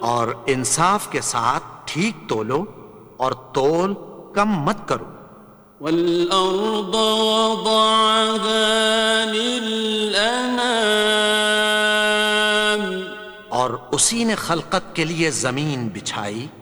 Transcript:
और इंसाफ के साथ ठीक तोलो और तोल कम मत करो। वल-अर्द वदअहा लिल-अनाम, और उसी ने खलकत के लिए जमीन बिछाई